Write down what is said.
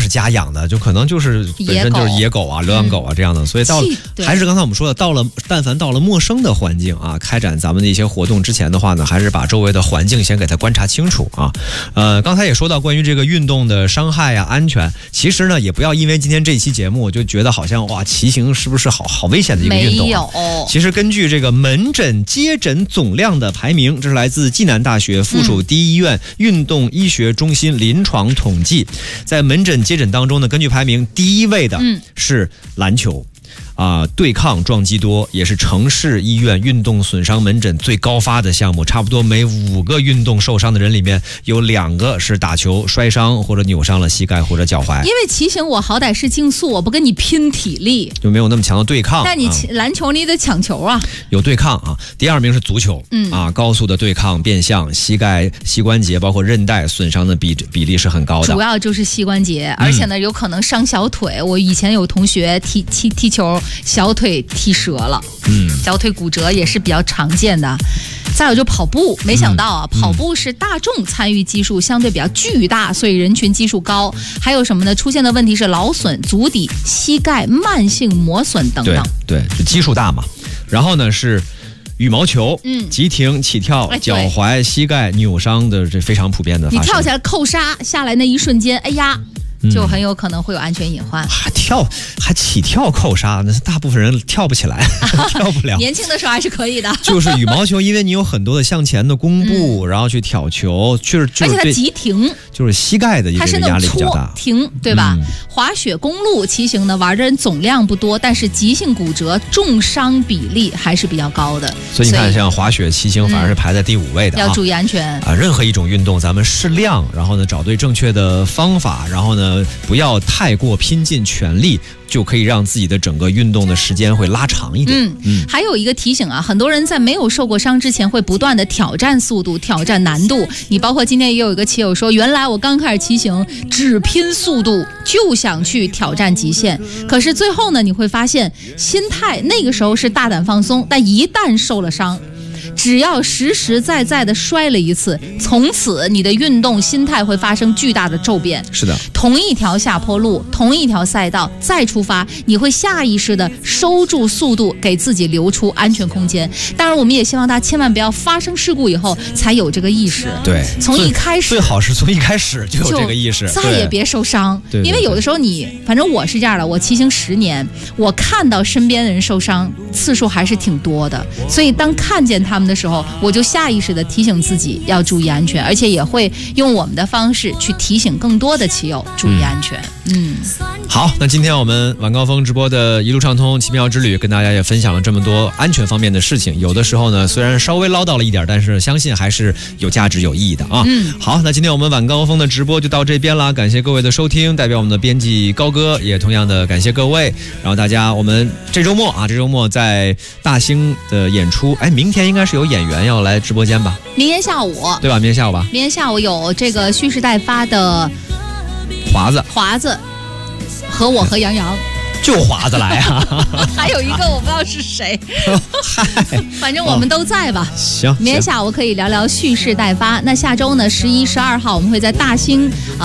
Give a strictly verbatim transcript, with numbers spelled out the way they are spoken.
是家养的，就可能就是本身就是野狗啊、流浪狗啊这样的，所以到了还是刚才我们说的，到了但凡到了陌生的环境啊，开展咱们的一些活动之前的话呢，还是把周围的环境先给它观察清楚啊。呃，刚才也说到关于这个运动的伤害啊、安全，其实呢也不要因为今天这一期节目就觉得好像哇骑行是不是好好危险的一个运动、啊？没有。其实根据这个门诊接诊总量的排名，这是来自暨南大学附属第一医院运动医学中心临床统计，在门诊接诊当中呢，根据排名第一位的是篮球。啊、呃，对抗撞击多，也是城市医院运动损伤门诊最高发的项目。差不多每五个运动受伤的人里面，有两个是打球摔伤或者扭伤了膝盖或者脚踝。 因为骑行我好歹是竞速，我不跟你拼体力， 就没有那么强的对抗。 但你、啊、篮球你得抢球啊， 有对抗啊。第二名是足球，嗯啊，高速的对抗变相，膝盖、膝关节包括韧带损伤的比比例是很高的。 主要就是膝关节，而且呢、嗯、有可能伤小腿。我以前有同学踢踢踢球。小腿踢折了，嗯，小腿骨折也是比较常见的。再有就跑步，没想到啊，嗯、跑步是大众参与基数相对比较巨大，所以人群基数高。还有什么呢？出现的问题是劳损、足底、膝盖慢性磨损等等。 对，对，就基数大嘛。然后呢是羽毛球，嗯，急停、起跳、脚踝、膝盖扭伤的，这非常普遍的发生。 你跳起来扣杀下来那一瞬间，哎呀。就很有可能会有安全隐患。 还跳还起跳扣杀，那大部分人跳不起来，跳不了。 年轻的时候还是可以的。 就是羽毛球，因为你有很多的向前的弓步，嗯、然后去挑球，就是、就是、 而且它急停， 就是膝盖的一个压力比较大。 停，对吧？嗯、滑雪、公路骑行呢，玩的人总量不多，但是急性骨折、重伤比例还是比较高的。 所以你看，像滑雪、骑行反而是排在第五位的、啊嗯。要注意安全啊！任何一种运动，咱们适量，然后呢，找对正确的方法，然后呢。不要太过拼尽全力，就可以让自己的整个运动的时间会拉长一点。 嗯嗯。还有一个提醒啊，很多人在没有受过伤之前，会不断的挑战速度、挑战难度。你包括今天也有一个骑友说，原来我刚开始骑行只拼速度，就想去挑战极限，可是最后呢，你会发现心态那个时候是大胆放松，但一旦受了伤。只要实实在在的摔了一次，从此你的运动心态会发生巨大的骤变。 是的， 同一条下坡路，同一条赛道再出发，你会下意识的收住速度，给自己留出安全空间。当然我们也希望大家千万不要发生事故以后才有这个意识。 对， 从一开始最好是从一开始就有这个意识， 再也别受伤。 对， 因为有的时候你反正我是这样的，我骑行十年，我看到身边的人受伤次数还是挺多的，所以当看见他们的时候，我就下意识的提醒自己要注意安全，而且也会用我们的方式去提醒更多的骑友注意安全。嗯， 好，那今天我们晚高峰直播的一路畅通奇妙之旅，跟大家也分享了这么多安全方面的事情。有的时候呢，虽然稍微唠叨了一点，但是相信还是有价值、有意义的啊。嗯，好，那今天我们晚高峰的直播就到这边了，感谢各位的收听，代表我们的编辑高哥，也同样的感谢各位。然后大家，我们这周末啊，这周末在大兴的演出，哎，明天应该是有演员要来直播间吧？ 明天下午， 对吧？明天下午吧。 明天下午有这个蓄势待发的华子， 华子和我和杨洋。 就华子来啊！ 还有一个我不知道是谁，反正我们都在吧。 行， 明天下午可以聊聊蓄势待发。那下周呢，十一、十二号我们会在大兴啊。